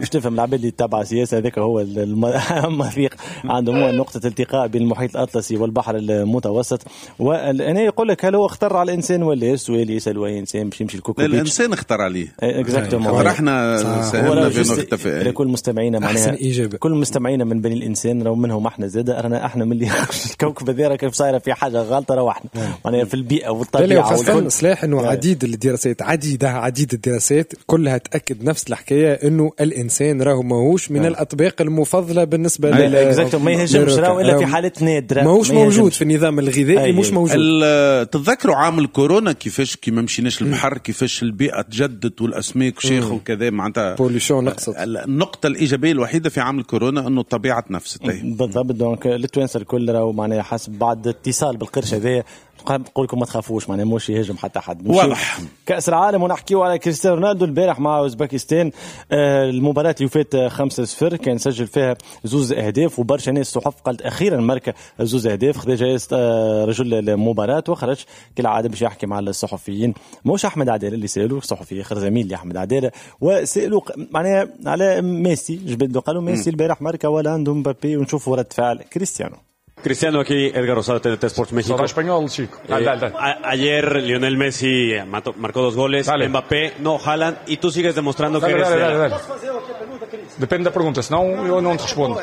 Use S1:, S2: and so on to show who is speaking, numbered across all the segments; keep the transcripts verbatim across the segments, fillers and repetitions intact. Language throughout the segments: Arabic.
S1: مش تفهم العباد اللي تتبع سياسة هذاك هو المريق عندهم هو نقطة التقاء بين المحيط الأطلسي والبحر المتوسط. وأنا يقول لك هل هو اختار على الإنسان ولا السؤال يسأل أي إنسان باش يمشي الكوكو بيتش؟
S2: الإنسان اختار عليه.
S1: إكزاكتومون.
S2: احنا ساهمنا في الاتفاق.
S1: لكل مستمعينا معناها كل مستمعينا من بني الإنسان رغم منهم احنا زادة أنا احنا من اللي الكوكب هذا كيف صايرة في حاجة غلطة راه احنا معناها في البيئة والطبيعة.
S3: والكل صلاح إنه عديد الدراسات عديدة عديد الدراسات كلها تأكد نفس الحكاية إنه الإنسان راهو ماهوش من الأطباق المفضلة بالنسبة لل
S1: إكزاكتوم ما يهجمش راهو إلا في حالات نادرة
S3: ماهوش موجود في النظام الغذائي مش موجود.
S2: تتذكروا عام الكورونا كيفاش كي ما مشيناش البحر كيفاش البيئة تجدد والأسماك شيخ وكذا معناتها
S3: بوليشون نقصت.
S2: النقطة الإيجابية الوحيدة في عام الكورونا إنه الطبيعة تنفست.
S1: بالضبط. دونك التوانسة الكل راهو معناها حسب بعد اتصال بالقرش هذا نقول لكم ما تخافوش معناها موش يهاجم حتى حد.
S2: واضح.
S1: كأس العالم ونحكيو على كريستيانو رونالدو البارح مع اوزباكستان. آه المباراة اللي فات خمسة صفر كان سجل فيها زوز أهداف وبرشا ناس الصحف قالت أخيرا ماركة زوز أهداف خذ جائزة آه رجل المباراة وخرج كالعادة باش يحكي مع الصحفيين. موش أحمد عدالة اللي سألوه صحفي آخر زميل لأحمد عدالة وسألوه معناها على ميسي جبدوا قالوا ميسي البارح ماركة ولا عنده مبابي ونشوفوا رد فعل كريستيانو.
S4: Cristiano, aquí Edgar Rosado, T N T Sports México.
S5: Solo español, chico. Dale, dale, dale.
S4: A- ayer Lionel Messi mató, marcó dos goles,
S5: Dale.
S4: Mbappé, no, Haaland, y tú sigues demostrando
S5: Dale,
S4: que eres...
S5: dale,
S4: de-
S5: dale, dale. Depende da pergunta, senão eu não te respondo.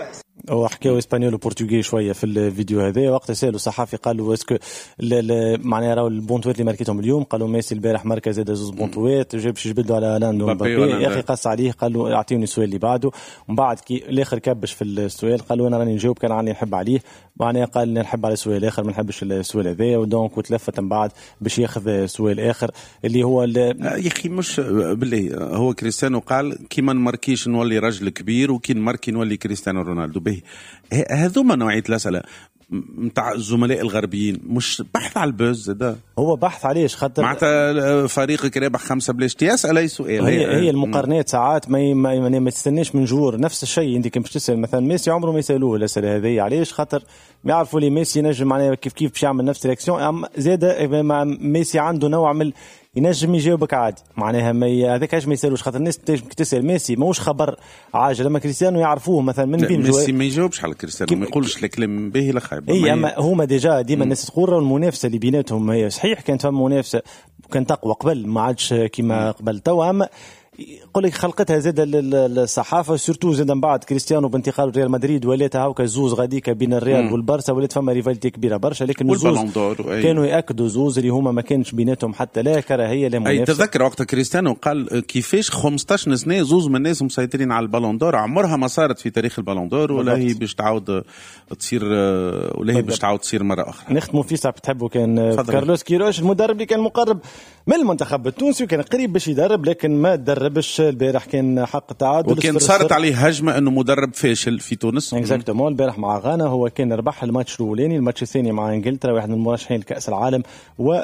S1: وحكاو اسبانيول وبرتغالي شويه في الفيديو هذا. وقت سالوا الصحافي قالوا اسكو معناها راهو البونتوات اللي ماركيتهم اليوم قالوا ميسي البارح ماركا زاد زوز بونتوات جاب باش يجبدوا على هالاند ومبابي. يا اخي قص عليه قالوا اعطيوني السؤال اللي بعده. ومن بعد كي الاخر كبش في السؤال قالوا انا راني نجاوب كان راني نحب عليه معناها قال نحب على سؤال اخر ما نحبش السؤال هذا ودونك وتلفت من بعد باش ياخذ سؤال اخر اللي هو
S2: يا اخي مش بالله هو كريستيانو قال كي ما نماركيش نولي رجل كبير وكي نماركي نولي كريستيانو رونالدو. به هذوما نوعيه الاسئله متاع الزملاء الغربيين مش بحث على البوز ده
S1: هو بحث عليش خاطر
S2: معناتها فريقك رابح خمسة بلاش تسأل أي سؤال.
S1: هي, هي المقارنات ساعات ما ما, ما تستناش من جور نفس الشيء انت كي باش تسال مثلا ميسي عمره ما يسالوه الاسئله هذه علاش خاطر ما يعرفوا لي ميسي نجم معناها كيف كيف باش يعمل نفس الرياكسيون زاد مع ميسي عنده نوع من ينجم يجاوبك عادي معناها ما هذاك علاش ما يسالوش خاطر الناس تسال ميسي ماهوش خبر عاجل لما كريستيانو يعرفوه مثلا من بين
S2: ميسي ما يجاوبش على كريستيانو ما يقولش الكلام باهي لا خايب.
S1: اي اما هما ديجا ديما الناس تقول المنافسه اللي بيناتهم هي صحيح كانت فما منافسه كانت تقوى قبل ما عادش كيما قبل توا اما يقول لك خلقتها زاد الصحافه سورتو زاد من بعد كريستيانو بانتقال ريال مدريد ولات هاكا زوز غاديكا بين الريال والبارسا ولات فما ريفالتي كبيره برشا لكن الزوز كانوا ياكدوا زوز اللي هما ما كانش بيناتهم حتى لا كراهيه لا منافسه.
S2: اي تذكر وقت كريستيانو قال كيفاش خمسطاش سنه زوز من الناس مسيطرين على البالون دور عمرها ما صارت في تاريخ البالون دور ولا هي باش تعاود تصير ولا هي باش تعاود تصير مره اخرى.
S1: نختموا في صعب تحبوا كان كارلوس كيروش المدرب اللي كان مقرب من المنتخب التونسي وكان قريب باش يدرب لكن ما دربش البارح كان حق تعادل
S2: وكان صارت عليه هجمه انه مدرب فاشل في تونس.
S1: اكزاكتومون البارح مع غانا هو كان ربح الماتش الاولاني الماتش الثاني مع انجلترا واحد من المرشحين لكاس العالم و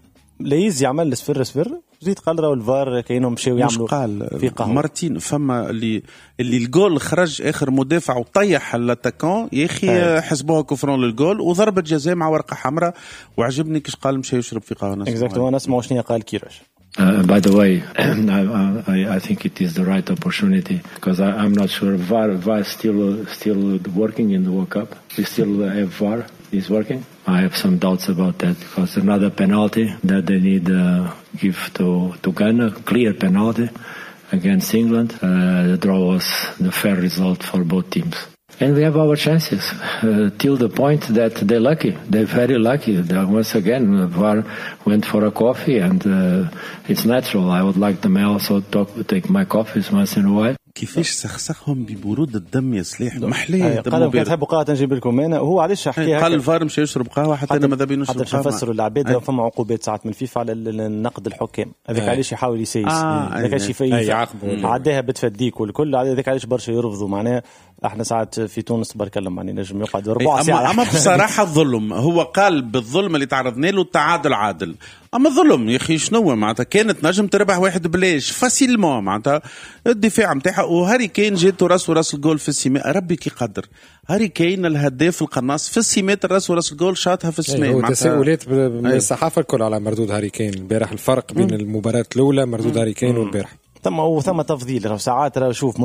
S1: ليز يعمل صفر صفر زيد قال راهو الفار كاينهم مشاو يعملوا
S2: في قهوه مرتين فما اللي اللي الجول خرج اخر مدافع وطيح الاتاكون يا اخي حسبوها كفرون للجول وضربه جزاء مع ورقه حمراء وعجبني كيش قال مشى يشرب في قهوه.
S1: اكزاكتومون نسمعوا شنو قال كيروش.
S6: Uh, by the way, I, I think it is the right opportunity because I, I'm not sure V A R, V A R is still still working in the World Cup. We still have V A R is working. I have some doubts about that because another penalty that they need uh, give to to Ghana, clear penalty against England. Uh, the draw was the fair result for both teams. And we have our chances uh, till the point that they're lucky. They're very lucky. They're, once again, V A R went for a coffee, and uh, it's natural. I would like them also to take my coffees once in a while.
S2: كيفاش سخسخهم ببرود الدم يا سلاح محليه.
S1: قالوا كي تحبوا قهوه نجيب لكم انا وهو علاش حكي
S2: قال الفار مش يشرب قهوه حتى انا ماذا بينوش
S1: حتى باش نفسروا العباد فما عقوبات ساعات من الفيفا على النقد الحكام هذاك علاش يحاول يسيس هذاك علاش يفيف عداها بتفديك والكل هذاك علاش برشا يرفضوا معناها احنا ساعات في تونس تبارك الله معني نجم يقعد ربع ساعه.
S2: اما بصراحه الظلم هو قال بالظلم اللي تعرضنا له التعادل عادل اما ظلم يا اخي شنو معناتها كانت نجم تربح واحد بلاش فاسيلمون معناتها الدفاع نتاعها وهاري كين جاته راس وراس الجول في السماء ربي كي قدر هاري كين الهداف القناص في السماء راس وراس الجول شاطها في السماء.
S3: معناتها تساؤلات من الصحافه الكل على مردود هاري كين البارح الفرق بين المباراه الاولى مردود هاري كين والبارح.
S1: ثم وثم تفضيل. راه ساعات راه شوف